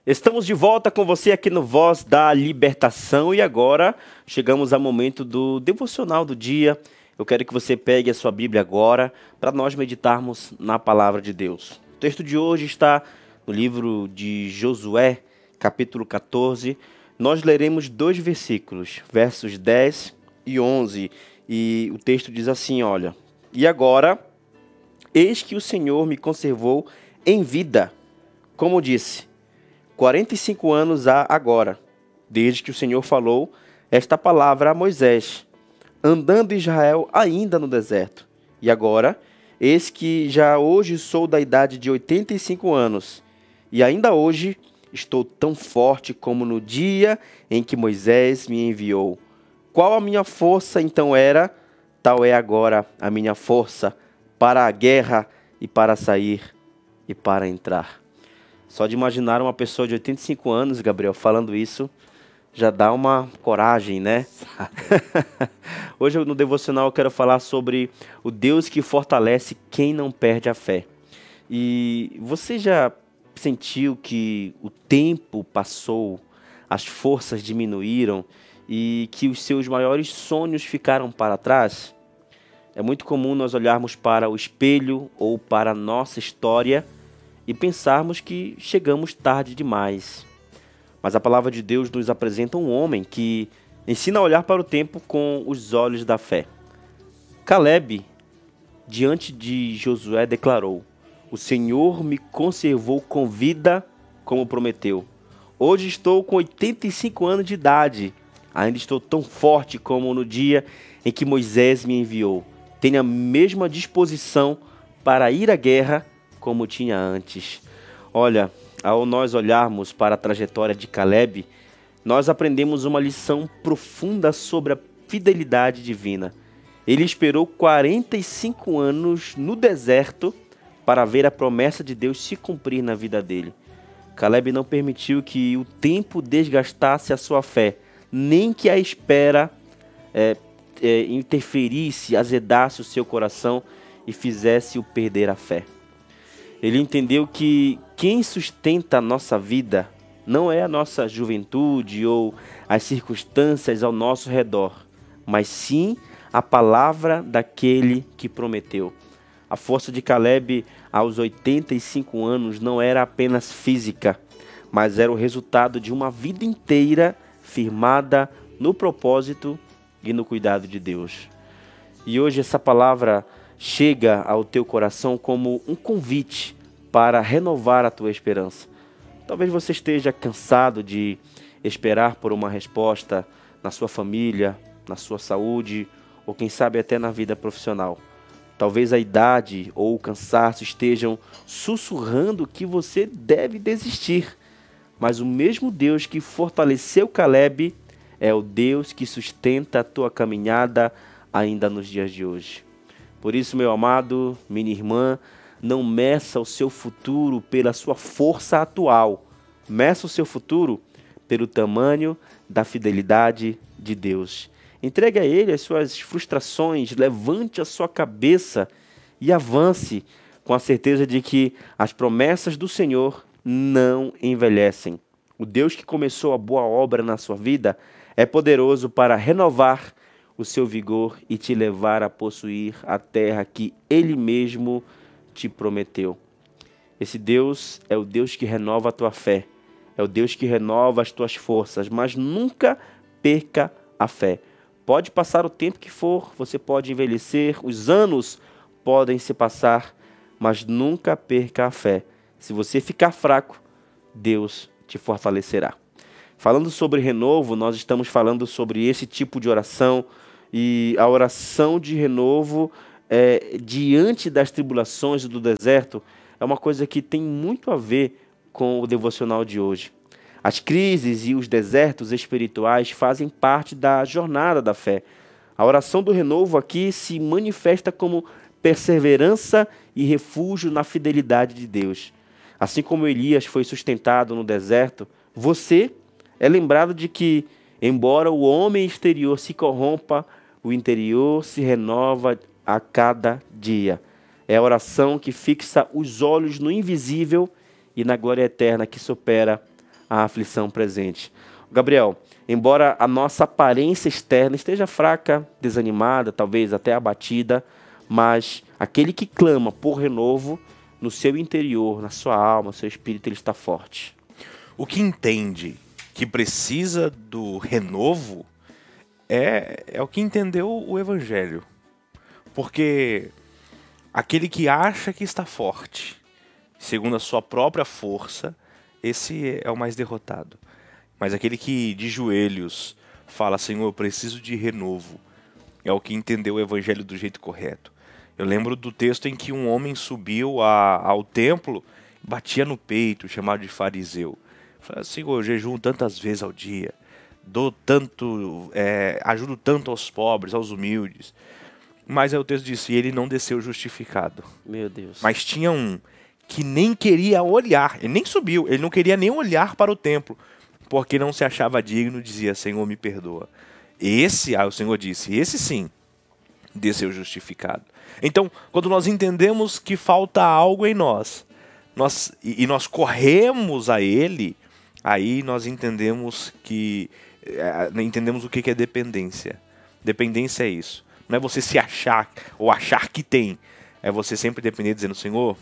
Estamos de volta com você aqui no Voz da Libertação e agora chegamos ao momento do devocional do dia. Eu quero que você pegue a sua Bíblia agora para nós meditarmos na palavra de Deus. O texto de hoje está no livro de Josué, capítulo 14. Nós leremos 2 versículos, versos 10 e 11. E o texto diz assim, olha: "E agora, eis que o Senhor me conservou em vida, como disse, 45 anos há agora, desde que o Senhor falou esta palavra a Moisés, andando Israel ainda no deserto. E agora, eis que já hoje sou da idade de 85 anos, e ainda hoje estou tão forte como no dia em que Moisés me enviou. Qual a minha força então era, tal é agora a minha força para a guerra e para sair e para entrar." Só de imaginar uma pessoa de 85 anos, Gabriel, falando isso, já dá uma coragem, né? Hoje no devocional eu quero falar sobre o Deus que fortalece quem não perde a fé. E você já sentiu que o tempo passou, as forças diminuíram e que os seus maiores sonhos ficaram para trás? É muito comum nós olharmos para o espelho ou para a nossa história e pensarmos que chegamos tarde demais. Mas a palavra de Deus nos apresenta um homem que ensina a olhar para o tempo com os olhos da fé. Caleb, diante de Josué, declarou: "O Senhor me conservou com vida, como prometeu. Hoje estou com 85 anos de idade. Ainda estou tão forte como no dia em que Moisés me enviou. Tenho a mesma disposição para ir à guerra como tinha antes." Olha, ao nós olharmos para a trajetória de Caleb, nós aprendemos uma lição profunda sobre a fidelidade divina. Ele esperou 45 anos no deserto para ver a promessa de Deus se cumprir na vida dele. Caleb não permitiu que o tempo desgastasse a sua fé, nem que a espera interferisse, azedasse o seu coração e fizesse-o perder a fé. Ele entendeu que quem sustenta a nossa vida não é a nossa juventude ou as circunstâncias ao nosso redor, mas sim a palavra daquele que prometeu. A força de Caleb aos 85 anos não era apenas física, mas era o resultado de uma vida inteira firmada no propósito e no cuidado de Deus. E hoje essa palavra chega ao teu coração como um convite para renovar a tua esperança. Talvez você esteja cansado de esperar por uma resposta na sua família, na sua saúde, ou quem sabe até na vida profissional. Talvez a idade ou o cansaço estejam sussurrando que você deve desistir. Mas o mesmo Deus que fortaleceu Caleb é o Deus que sustenta a tua caminhada ainda nos dias de hoje. Por isso, meu amado, minha irmã, não meça o seu futuro pela sua força atual. Meça o seu futuro pelo tamanho da fidelidade de Deus. Entregue a Ele as suas frustrações, levante a sua cabeça e avance com a certeza de que as promessas do Senhor não envelhecem. O Deus que começou a boa obra na sua vida é poderoso para renovar o seu vigor e te levar a possuir a terra que Ele mesmo te prometeu. Esse Deus é o Deus que renova a tua fé, é o Deus que renova as tuas forças, mas nunca perca a fé. Pode passar o tempo que for, você pode envelhecer, os anos podem se passar, mas nunca perca a fé. Se você ficar fraco, Deus te fortalecerá. Falando sobre renovo, nós estamos falando sobre esse tipo de oração, e a oração de renovo diante das tribulações do deserto é uma coisa que tem muito a ver com o devocional de hoje. As crises e os desertos espirituais fazem parte da jornada da fé. A oração do renovo aqui se manifesta como perseverança e refúgio na fidelidade de Deus. Assim como Elias foi sustentado no deserto, você é lembrado de que, embora o homem exterior se corrompa, o interior se renova a cada dia. É a oração que fixa os olhos no invisível e na glória eterna que supera a aflição presente. Gabriel, embora a nossa aparência externa esteja fraca, desanimada, talvez até abatida, mas aquele que clama por renovo, no seu interior, na sua alma, no seu espírito, ele está forte. O que entende que precisa do renovo é o que entendeu o Evangelho. Porque aquele que acha que está forte, segundo a sua própria força, esse é o mais derrotado. Mas aquele que de joelhos fala, Senhor, eu preciso de renovo, é o que entendeu o Evangelho do jeito correto. Eu lembro do texto em que um homem subiu ao templo, batia no peito, chamado de fariseu. Falava, Senhor, eu jejuo tantas vezes ao dia, dou tanto, ajudo tanto aos pobres, aos humildes. Mas aí o texto disse, ele não desceu justificado. Meu Deus. Mas tinha um que nem queria olhar, ele nem subiu, ele não queria nem olhar para o templo, porque não se achava digno, dizia, Senhor, me perdoa. Esse, o Senhor disse, esse sim, desceu justificado. Então, quando nós entendemos que falta algo em nós corremos a Ele, aí nós entendemos o que é dependência. Dependência é isso. Não é você se achar ou achar que tem. É você sempre depender dizendo, Senhor,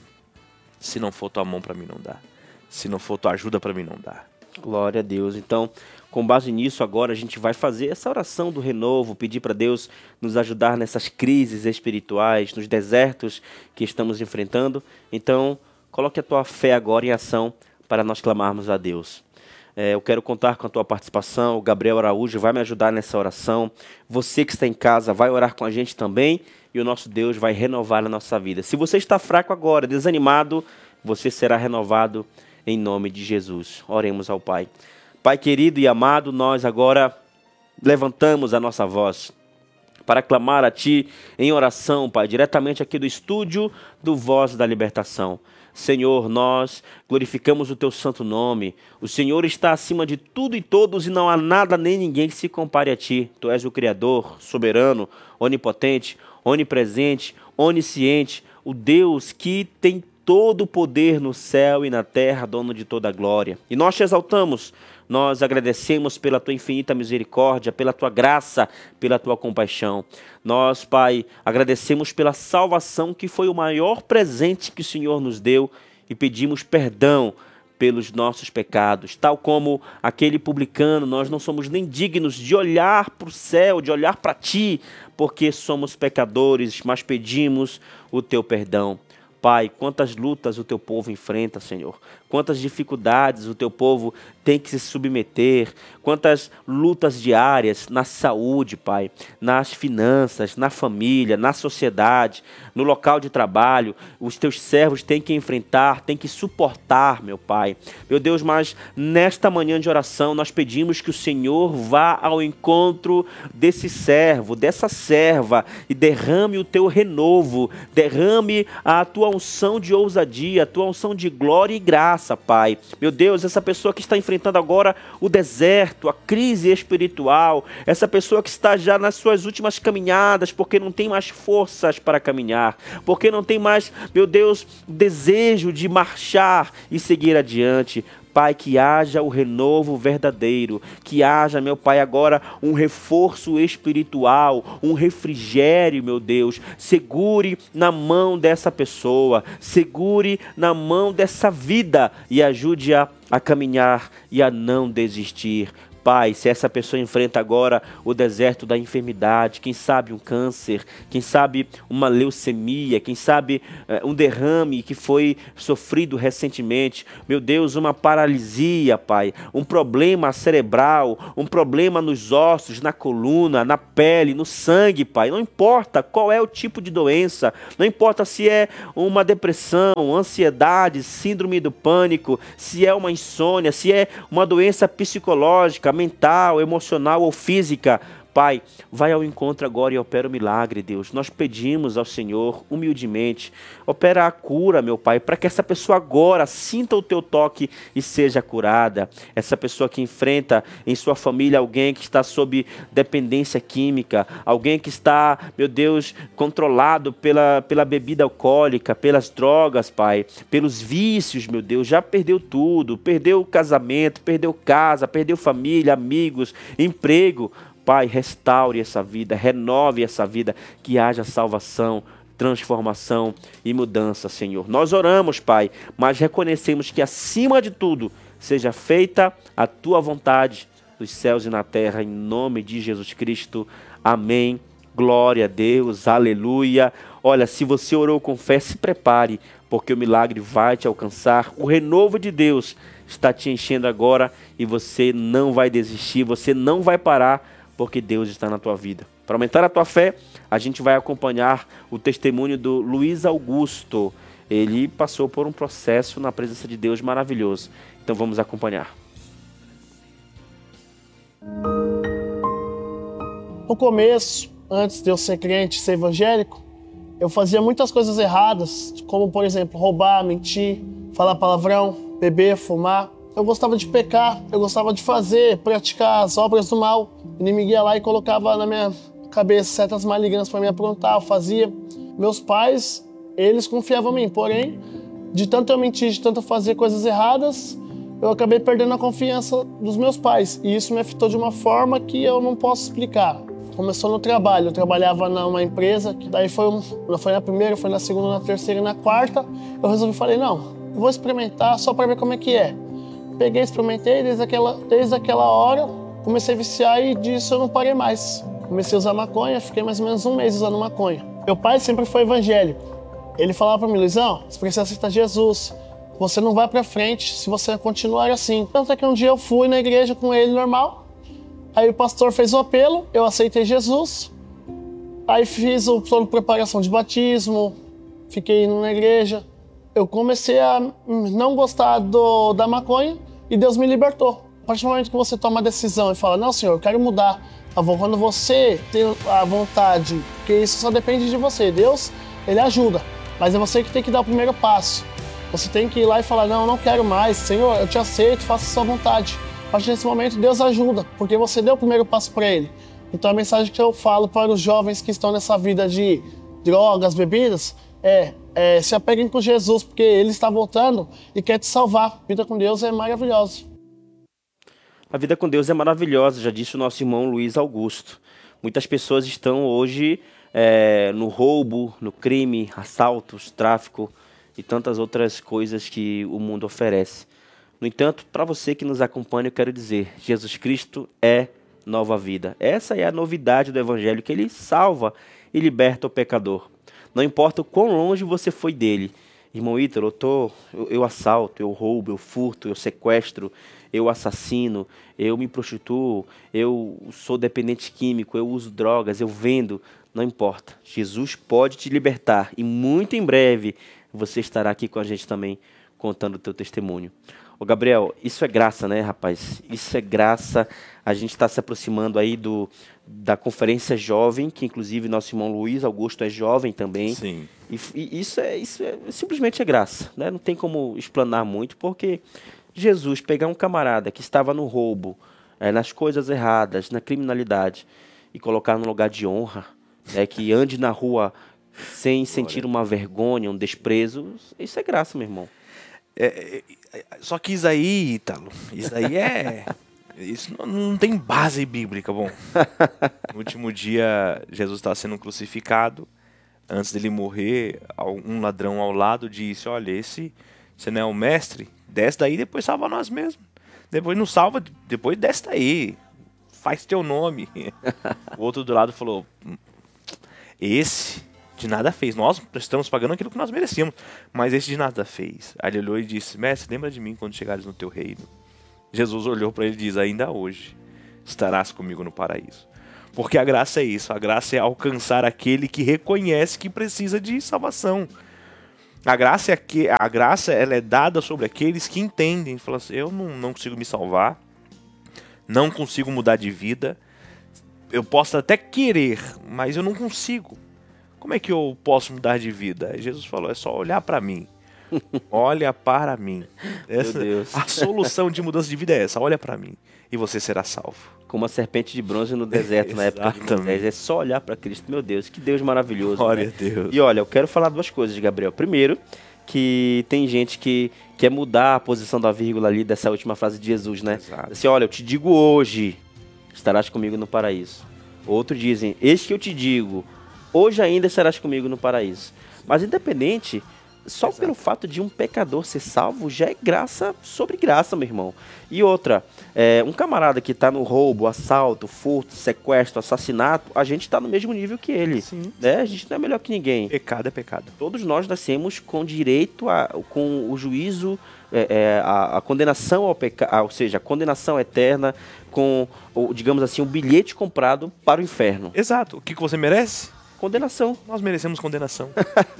se não for tua mão para mim não dá. Se não for tua ajuda para mim não dá. Glória a Deus. Então, com base nisso, agora a gente vai fazer essa oração do renovo, pedir para Deus nos ajudar nessas crises espirituais, nos desertos que estamos enfrentando. Então, coloque a tua fé agora em ação para nós clamarmos a Deus. Eu quero contar com a tua participação. O Gabriel Araújo vai me ajudar nessa oração. Você que está em casa vai orar com a gente também. E o nosso Deus vai renovar a nossa vida. Se você está fraco agora, desanimado, você será renovado em nome de Jesus. Oremos ao Pai. Pai querido e amado, nós agora levantamos a nossa voz para clamar a Ti em oração, Pai, diretamente aqui do estúdio do Voz da Libertação. Senhor, nós glorificamos o Teu santo nome. O Senhor está acima de tudo e todos e não há nada nem ninguém que se compare a Ti. Tu és o Criador, soberano, onipotente, onipresente, onisciente, o Deus que tem todo o poder no céu e na terra, dono de toda a glória. E nós te exaltamos, nós agradecemos pela tua infinita misericórdia, pela tua graça, pela tua compaixão. Nós, Pai, agradecemos pela salvação que foi o maior presente que o Senhor nos deu e pedimos perdão pelos nossos pecados. Tal como aquele publicano, nós não somos nem dignos de olhar para o céu, de olhar para Ti, porque somos pecadores, mas pedimos o Teu perdão. Pai, quantas lutas o Teu povo enfrenta, Senhor. Quantas dificuldades o Teu povo tem que se submeter. Quantas lutas diárias na saúde, Pai. Nas finanças, na família, na sociedade, no local de trabalho. Os Teus servos têm que enfrentar, têm que suportar, meu Pai. Meu Deus, mas nesta manhã de oração nós pedimos que o Senhor vá ao encontro desse servo, dessa serva e derrame o Teu renovo. Derrame a Tua unção de ousadia, a Tua unção de glória e graça, Pai. Meu Deus, essa pessoa que está enfrentando agora o deserto, a crise espiritual, essa pessoa que está já nas suas últimas caminhadas, porque não tem mais forças para caminhar, porque não tem mais, meu Deus, desejo de marchar e seguir adiante. Pai, que haja o renovo verdadeiro, que haja, meu Pai, agora um reforço espiritual, um refrigério, meu Deus. Segure na mão dessa pessoa, segure na mão dessa vida e ajude-a a caminhar e a não desistir. Pai, se essa pessoa enfrenta agora o deserto da enfermidade, quem sabe um câncer, quem sabe uma leucemia, quem sabe um derrame que foi sofrido recentemente, meu Deus, uma paralisia, Pai, um problema cerebral, um problema nos ossos, na coluna, na pele, no sangue, Pai, não importa qual é o tipo de doença, não importa se é uma depressão, ansiedade, síndrome do pânico, se é uma insônia, se é uma doença psicológica, mental, emocional ou física. Pai, vai ao encontro agora e opera o milagre, Deus. Nós pedimos ao Senhor, humildemente, opera a cura, meu Pai, para que essa pessoa agora sinta o teu toque e seja curada. Essa pessoa que enfrenta em sua família alguém que está sob dependência química, alguém que está, meu Deus, controlado pela bebida alcoólica, pelas drogas, Pai, pelos vícios, meu Deus, já perdeu tudo, perdeu o casamento, perdeu casa, perdeu família, amigos, emprego. Pai, restaure essa vida, renove essa vida, que haja salvação, transformação e mudança, Senhor. Nós oramos, Pai, mas reconhecemos que acima de tudo seja feita a Tua vontade nos céus e na terra, em nome de Jesus Cristo. Amém. Glória a Deus, aleluia. Olha, se você orou com fé, se prepare, porque o milagre vai te alcançar. O renovo de Deus está te enchendo agora e você não vai desistir, você não vai parar, porque Deus está na tua vida. Para aumentar a tua fé, a gente vai acompanhar o testemunho do Luiz Augusto. Ele passou por um processo na presença de Deus maravilhoso. Então vamos acompanhar. No começo, antes de eu ser crente, ser evangélico, eu fazia muitas coisas erradas, como, por exemplo, roubar, mentir, falar palavrão, beber, fumar. Eu gostava de pecar, eu gostava de fazer, praticar as obras do mal. O inimigo ia lá e colocava na minha cabeça certas malignas para me aprontar, eu fazia. Meus pais, eles confiavam em mim, porém, de tanto eu mentir, de tanto eu fazer coisas erradas, eu acabei perdendo a confiança dos meus pais. E isso me afetou de uma forma que eu não posso explicar. Começou no trabalho, eu trabalhava numa empresa, que daí foi na primeira, foi na segunda, na terceira e na quarta. Eu resolvi, falei, não, eu vou experimentar só para ver como é que é. Peguei, experimentei, desde aquela hora, comecei a viciar e disso eu não parei mais. Comecei a usar maconha, fiquei mais ou menos um mês usando maconha. Meu pai sempre foi evangélico. Ele falava para mim, Luizão, você precisa aceitar Jesus. Você não vai para frente se você continuar assim. Tanto é que um dia eu fui na igreja com ele normal. Aí o pastor fez o apelo, eu aceitei Jesus. Aí fiz o plano de preparação de batismo, fiquei indo na igreja. Eu comecei a não gostar da maconha e Deus me libertou. A partir do momento que você toma a decisão e fala, não, Senhor, eu quero mudar. Quando você tem a vontade, porque isso só depende de você. Deus, Ele ajuda, mas é você que tem que dar o primeiro passo. Você tem que ir lá e falar, não, eu não quero mais. Senhor, eu te aceito, faça a sua vontade. A partir desse momento, Deus ajuda, porque você deu o primeiro passo para Ele. Então a mensagem que eu falo para os jovens que estão nessa vida de drogas, bebidas, se apeguem com Jesus, porque Ele está voltando e quer te salvar. A vida com Deus é maravilhosa. A vida com Deus é maravilhosa, já disse o nosso irmão Luiz Augusto. Muitas pessoas estão hoje no roubo, no crime, assaltos, tráfico e tantas outras coisas que o mundo oferece. No entanto, para você que nos acompanha, eu quero dizer, Jesus Cristo é nova vida. Essa é a novidade do Evangelho, que Ele salva e liberta o pecador. Não importa o quão longe você foi dele. Irmão Ítalo, eu assalto, eu roubo, eu furto, eu sequestro, eu assassino, eu me prostituo, eu sou dependente químico, eu uso drogas, eu vendo. Não importa. Jesus pode te libertar e muito em breve você estará aqui com a gente também contando o teu testemunho. Ô Gabriel, isso é graça, né, rapaz? Isso é graça. A gente está se aproximando aí da Conferência Jovem, que inclusive nosso irmão Luiz Augusto é jovem também. Sim. E isso simplesmente é graça, né? Não tem como explanar muito, porque Jesus pegar um camarada que estava no roubo, nas coisas erradas, na criminalidade, e colocar num lugar de honra, que ande na rua sem sentir uma vergonha, um desprezo, isso é graça, meu irmão. Só que isso aí, Ítalo, isso não tem base bíblica. Bom, no último dia, Jesus está sendo crucificado. Antes dele morrer, um ladrão ao lado disse, olha, você não é o mestre? Desce daí, depois salva nós mesmos. Depois não salva, depois desce daí. Faz teu nome. O outro do lado falou, esse de nada fez. Nós estamos pagando aquilo que nós merecíamos, mas esse de nada fez. Aí ele olhou e disse, mestre, lembra de mim quando chegares no teu reino. Jesus olhou para ele e disse, ainda hoje estarás comigo no paraíso. Porque a graça é isso, a graça é alcançar aquele que reconhece que precisa de salvação. A graça ela é dada sobre aqueles que entendem, falam assim, eu não consigo me salvar, não consigo mudar de vida, eu posso até querer, mas eu não consigo. Como é que eu posso mudar de vida? Aí Jesus falou, é só olhar para mim. Olha para mim. Meu Deus. A solução de mudança de vida é essa, olha para mim e você será salvo. Como uma serpente de bronze no deserto na época de Moisés. É só olhar para Cristo. Meu Deus, que Deus maravilhoso. Glória né? a Deus. E olha, eu quero falar duas coisas, Gabriel. Primeiro, que tem gente que quer mudar a posição da vírgula ali dessa última frase de Jesus, né? Exato. Assim, olha, eu te digo hoje, estarás comigo no paraíso. Outros dizem, eis que eu te digo, hoje ainda estarás comigo no paraíso. Mas independente, só pelo fato de um pecador ser salvo, já é graça sobre graça, meu irmão. E outra, um camarada que está no roubo, assalto, furto, sequestro, assassinato, a gente está no mesmo nível que ele. Sim. Né? A gente não é melhor que ninguém. Pecado é pecado. Todos nós nascemos com direito com o juízo, a condenação ao pecado, ou seja, a condenação eterna, com, digamos assim, um bilhete comprado para o inferno. Exato. O que você merece? Condenação. Nós merecemos condenação.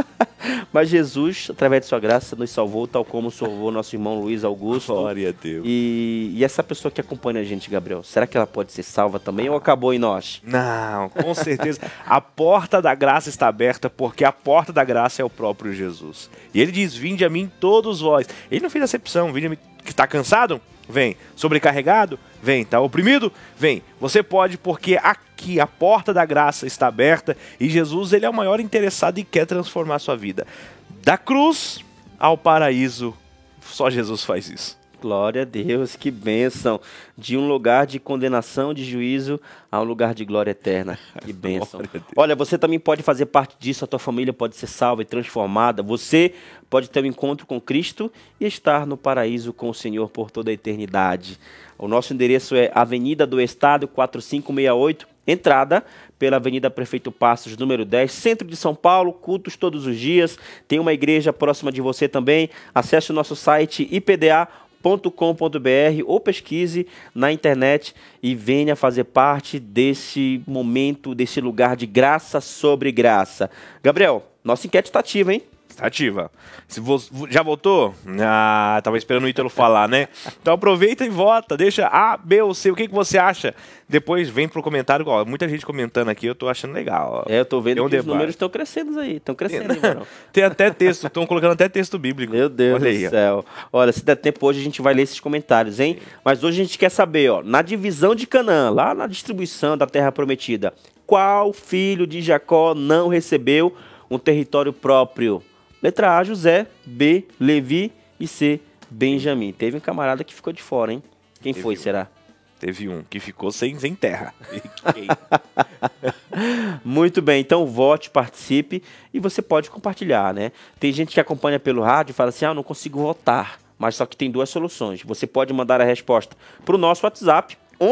Mas Jesus, através de sua graça, nos salvou, tal como salvou nosso irmão Luiz Augusto. Glória a Deus. E essa pessoa que acompanha a gente, Gabriel, será que ela pode ser salva também ou acabou em nós? Não, com certeza. A porta da graça está aberta porque a porta da graça é o próprio Jesus. E ele diz, vinde a mim todos vós. Ele não fez acepção, vinde a mim que está cansado? Vem. Sobrecarregado? Vem. Está oprimido? Vem. Você pode porque aqui a porta da graça está aberta e Jesus ele é o maior interessado e quer transformar a sua vida. Da cruz ao paraíso, só Jesus faz isso. Glória a Deus, que bênção. De um lugar de condenação, de juízo, a um lugar de glória eterna. Que bênção. Olha, você também pode fazer parte disso, a tua família pode ser salva e transformada. Você pode ter um encontro com Cristo e estar no paraíso com o Senhor por toda a eternidade. O nosso endereço é Avenida do Estado, 4568, entrada pela Avenida Prefeito Passos, número 10, centro de São Paulo, cultos todos os dias. Tem uma igreja próxima de você também. Acesse o nosso site ipda.com.br ou pesquise na internet e venha fazer parte desse momento, desse lugar de graça sobre graça. Gabriel, nossa enquete está ativa, hein? Está ativa. Já votou? Ah, tava esperando o Ítalo falar, né? Então aproveita e vota. Deixa A, B ou C. O que você acha? Depois vem pro comentário. Ó, muita gente comentando aqui. Eu tô achando legal. Ó. Eu tô vendo que os números estão crescendo aí. Estão crescendo aí, mano. Tem até texto. Estão colocando até texto bíblico. Meu Deus Olha do aí, céu. Olha, se der tempo hoje a gente vai ler esses comentários, hein? Sim. Mas hoje a gente quer saber, ó, na divisão de Canaã, lá na distribuição da terra prometida, qual filho de Jacó não recebeu um território próprio? Letra A, José, B, Levi e C, Benjamim. Teve um camarada que ficou de fora, hein? Quem foi, será? Teve um que ficou sem terra. Muito bem, então vote, participe e você pode compartilhar, né? Tem gente que acompanha pelo rádio e fala assim, eu não consigo votar. Mas só que tem duas soluções. Você pode mandar a resposta para o nosso WhatsApp,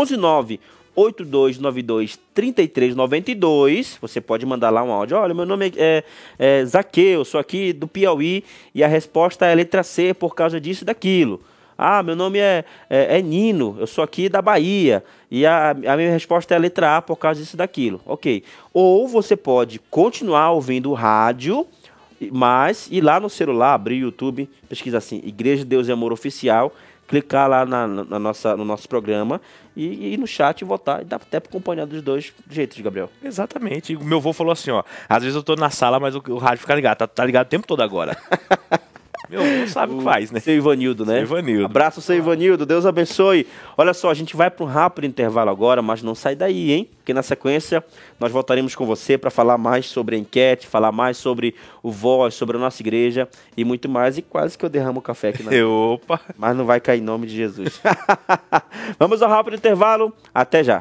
11982923392. Você pode mandar lá um áudio. Olha, meu nome é Zaqueu, sou aqui do Piauí e a resposta é a letra C por causa disso e daquilo. Ah, meu nome é Nino, eu sou aqui da Bahia e a minha resposta é a letra A por causa disso e daquilo. Ok. Ou você pode continuar ouvindo o rádio, mas ir lá no celular, abrir o YouTube, pesquisa assim, Igreja de Deus e Amor Oficial, clicar lá no nosso programa e ir no chat e votar. E dá até para acompanhar dos dois jeitos, Gabriel. Exatamente. O meu avô falou assim, ó, às vezes eu tô na sala, mas o rádio fica ligado. Tá ligado o tempo todo agora. Meu avô sabe o que faz, né? Seu Ivanildo, né? Seu Ivanildo. Abraço, seu Ivanildo. Deus abençoe. Olha só, a gente vai para um rápido intervalo agora, mas não sai daí, hein? Porque na sequência nós voltaremos com você para falar mais sobre a enquete, falar mais sobre o Voz, sobre a nossa igreja e muito mais. E quase que eu derramo o café aqui na Opa! Mas não vai cair em nome de Jesus. Vamos ao rápido intervalo. Até já.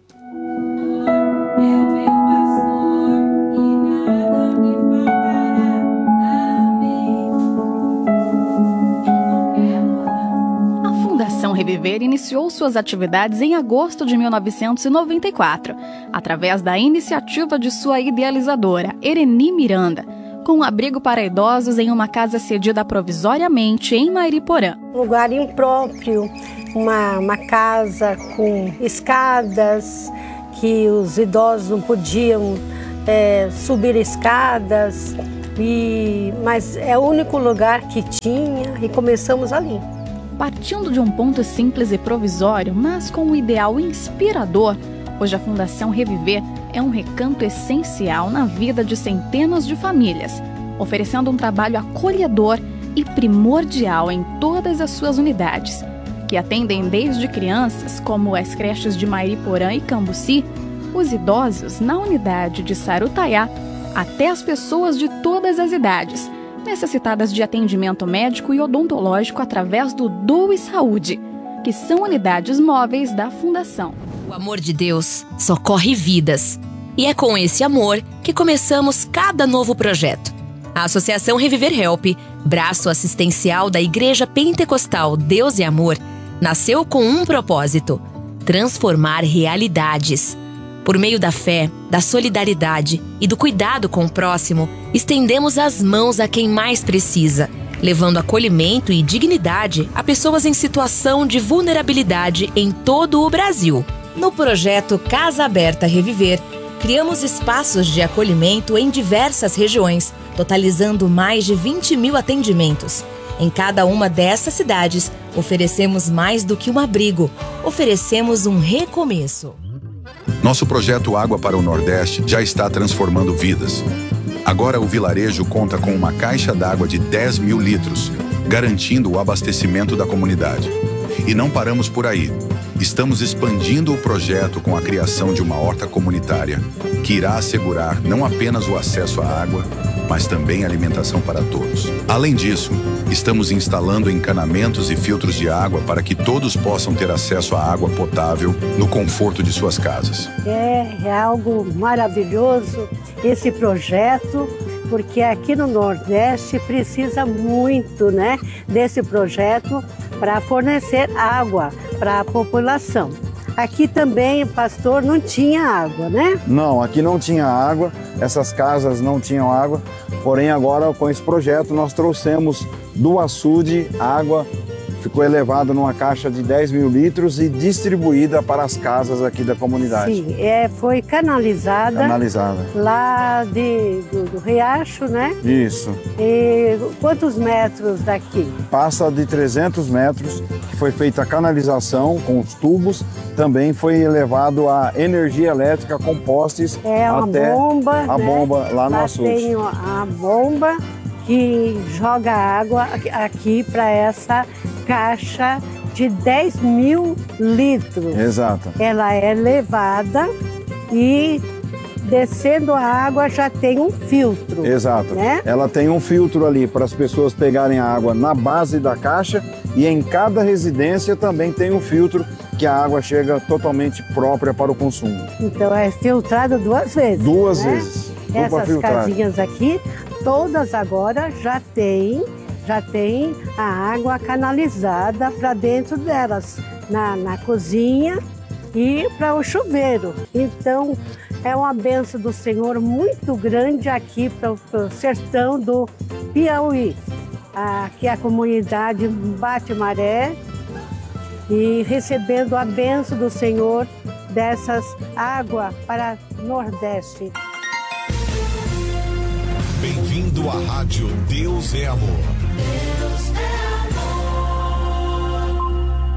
Reviver iniciou suas atividades em agosto de 1994, através da iniciativa de sua idealizadora, Ereni Miranda, com um abrigo para idosos em uma casa cedida provisoriamente em Mairiporã. Um lugar impróprio, uma casa com escadas, que os idosos não podiam subir escadas, mas é o único lugar que tinha e começamos ali. Partindo de um ponto simples e provisório, mas com um ideal inspirador, Hoje a Fundação Reviver é um recanto essencial na vida de centenas de famílias, oferecendo um trabalho acolhedor e primordial em todas as suas unidades, que atendem desde crianças, como as creches de Mairiporã e Cambuci, os idosos na unidade de Sarutaiá, até as pessoas de todas as idades, necessitadas de atendimento médico e odontológico através do Doe Saúde, que são unidades móveis da Fundação. O amor de Deus socorre vidas. E é com esse amor que começamos cada novo projeto. A Associação Reviver Help, braço assistencial da Igreja Pentecostal Deus e Amor, nasceu com um propósito: transformar realidades. Por meio da fé, da solidariedade e do cuidado com o próximo, estendemos as mãos a quem mais precisa, levando acolhimento e dignidade a pessoas em situação de vulnerabilidade em todo o Brasil. No projeto Casa Aberta Reviver, criamos espaços de acolhimento em diversas regiões, totalizando mais de 20 mil atendimentos. Em cada uma dessas cidades, oferecemos mais do que um abrigo, oferecemos um recomeço. Nosso projeto Água para o Nordeste já está transformando vidas. Agora o vilarejo conta com uma caixa d'água de 10 mil litros, garantindo o abastecimento da comunidade. E não paramos por aí. Estamos expandindo o projeto com a criação de uma horta comunitária, que irá assegurar não apenas o acesso à água, mas também a alimentação para todos. Além disso, estamos instalando encanamentos e filtros de água para que todos possam ter acesso à água potável no conforto de suas casas. É algo maravilhoso esse projeto, porque aqui no Nordeste precisa muito, né, desse projeto para fornecer água para a população. Aqui também, pastor, não tinha água, né? Não, aqui não tinha água, essas casas não tinham água, porém agora com esse projeto nós trouxemos do açude água, ficou elevada numa caixa de 10 mil litros e distribuída para as casas aqui da comunidade. Sim, foi canalizada lá do riacho, né? Isso. E quantos metros daqui? Passa de 300 metros, que foi feita a canalização com os tubos, também foi elevado a energia elétrica com postes até bomba, a bomba lá no açude. Tem a bomba que joga água aqui para essa caixa de 10 mil litros. Exato. Ela é levada e descendo a água já tem um filtro. Exato. Né? Ela tem um filtro ali para as pessoas pegarem a água na base da caixa e em cada residência também tem um filtro que a água chega totalmente própria para o consumo. Então é filtrado 2 vezes. 2 vezes. Essas casinhas aqui, todas agora já tem a água canalizada para dentro delas, na cozinha e para o chuveiro. Então, é uma bênção do Senhor muito grande aqui para o sertão do Piauí. Aqui a comunidade Bate Maré e recebendo a bênção do Senhor dessas águas para o Nordeste. Bem-vindo à Rádio Deus é Amor. Deus é amor.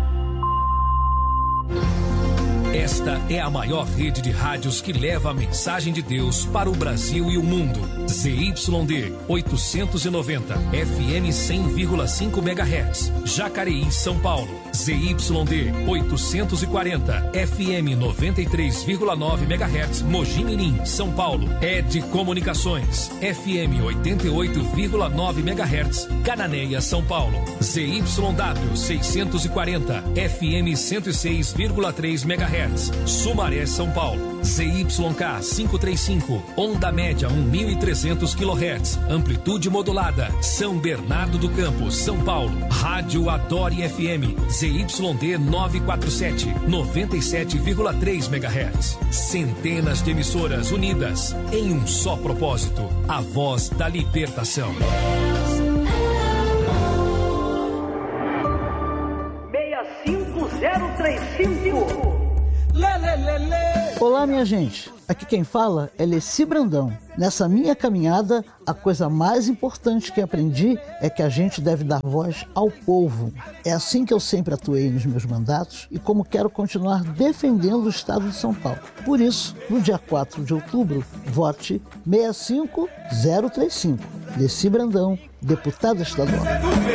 Esta é a maior rede de rádios que leva a mensagem de Deus para o Brasil e o mundo. ZYD 890, FM 100,5 MHz, Jacareí, São Paulo. ZYD 840, FM 93,9 MHz, Mogi Mirim, São Paulo. ED Comunicações, FM 88,9 MHz, Cananéia, São Paulo. ZYW 640, FM 106,3 MHz, Sumaré, São Paulo. ZYK 535, onda média 1.300 kHz, amplitude modulada, São Bernardo do Campo, São Paulo. Rádio Adore FM, ZYD 947, 97,3 MHz. Centenas de emissoras unidas em um só propósito, a voz da libertação. 65035. Olá, minha gente. Aqui quem fala é Leci Brandão. Nessa minha caminhada, a coisa mais importante que aprendi é que a gente deve dar voz ao povo. É assim que eu sempre atuei nos meus mandatos e como quero continuar defendendo o Estado de São Paulo. Por isso, no dia 4 de outubro, vote 65035. Leci Brandão, deputado estadual.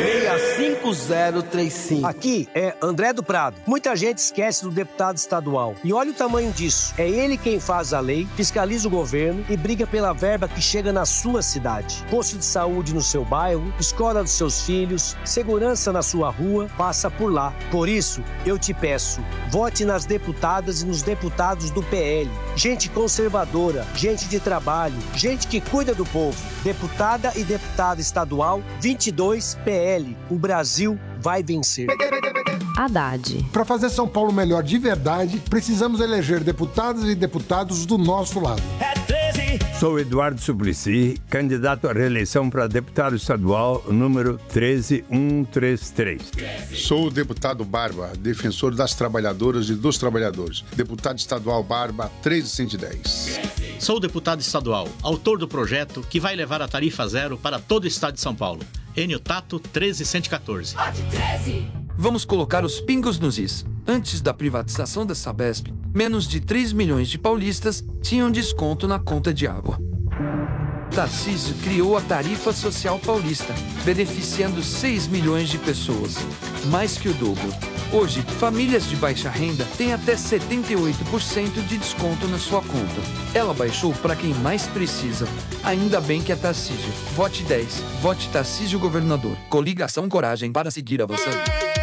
65035. Aqui é André do Prado. Muita gente esquece do deputado estadual. E olha o tamanho disso. É ele quem faz a lei, fiscaliza o governo e briga pela verba que chega na sua cidade. Posto de saúde no seu bairro, escola dos seus filhos, segurança na sua rua, passa por lá. Por isso, eu te peço, vote nas deputadas e nos deputados do PL. Gente conservadora, gente de trabalho, gente que cuida do povo. Deputada e deputado estadual 22 PL. O Brasil vai vencer. Haddad. Para fazer São Paulo melhor de verdade, precisamos eleger deputadas e deputados do nosso lado. Sou Eduardo Suplicy, candidato à reeleição para deputado estadual número 13133. Sou o deputado Barba, defensor das trabalhadoras e dos trabalhadores. Deputado estadual Barba 13110. Sou o deputado estadual, autor do projeto que vai levar a tarifa zero para todo o estado de São Paulo. Enio Tato 13114. Vamos colocar os pingos nos is. Antes da privatização da Sabesp, menos de 3 milhões de paulistas tinham desconto na conta de água. Tarcísio criou a Tarifa Social Paulista, beneficiando 6 milhões de pessoas, mais que o dobro. Hoje, famílias de baixa renda têm até 78% de desconto na sua conta. Ela baixou para quem mais precisa. Ainda bem que é Tarcísio. Vote 10. Vote Tarcísio Governador. Coligação Coragem para seguir avançando.